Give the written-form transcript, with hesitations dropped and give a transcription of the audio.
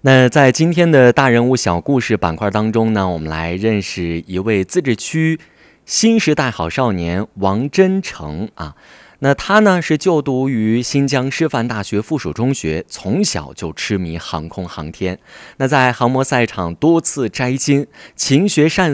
那在今天的大人物小故事板块当中呢，我们来认识一位自治区新时代好少年王真诚啊。那他呢是就读于新疆师范大学附属中学，从小就痴迷航空航天。那在航模赛场多次摘金，勤学善